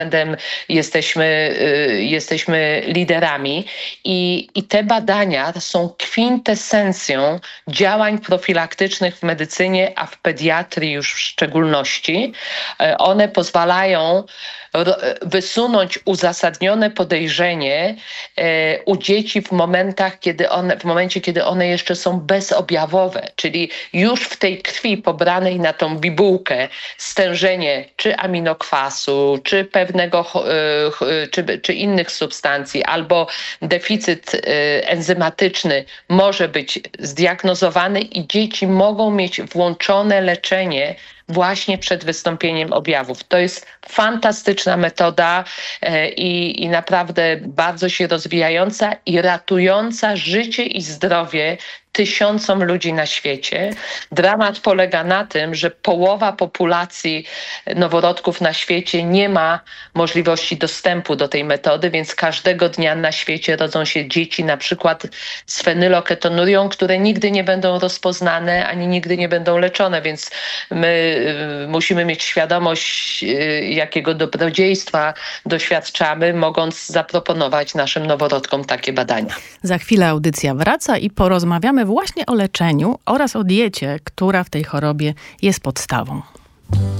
względem jesteśmy liderami i te badania są kwintesencją działań profilaktycznych w medycynie, a w pediatrii już w szczególności. One pozwalają wysunąć uzasadnione podejrzenie u dzieci w momencie, kiedy one jeszcze są bezobjawowe, czyli już w tej krwi pobranej na tą bibułkę stężenie czy aminokwasu, czy pewnego, czy innych substancji, albo deficyt enzymatyczny może być zdiagnozowany i dzieci mogą mieć włączone leczenie właśnie przed wystąpieniem objawów. To jest fantastyczna metoda i naprawdę bardzo się rozwijająca i ratująca życie i zdrowie tysiącom ludzi na świecie. Dramat polega na tym, że połowa populacji noworodków na świecie nie ma możliwości dostępu do tej metody, więc każdego dnia na świecie rodzą się dzieci na przykład z fenyloketonurią, które nigdy nie będą rozpoznane ani nigdy nie będą leczone, więc my musimy mieć świadomość, jakiego dobrodziejstwa doświadczamy, mogąc zaproponować naszym noworodkom takie badania. Za chwilę audycja wraca i porozmawiamy właśnie o leczeniu oraz o diecie, która w tej chorobie jest podstawą.